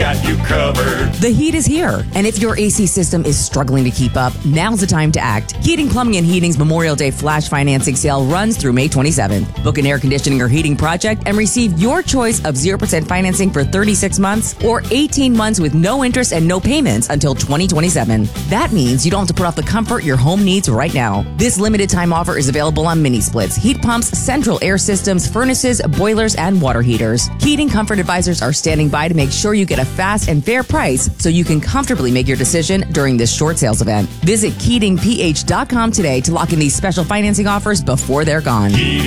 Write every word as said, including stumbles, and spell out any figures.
got you covered. The heat is here, and if your A C system is struggling to keep up, now's the time to act. Heating, Plumbing, and Heating's Memorial Day Flash Financing Sale runs through May twenty-seventh. Book an air conditioning or heating project and receive your choice of zero percent financing for thirty-six months or eighteen months with no interest and no payments until twenty twenty-seven. That means you don't have to put off the comfort your home needs right now. This limited time offer is available on mini splits, heat pumps, central air systems, furnaces, boilers, and water heaters. Heating Comfort Advisors are standing by to make sure you get a fast and fair price so you can comfortably make your decision during this short sales event. Visit Keating P H dot com today to lock in these special financing offers before they're gone.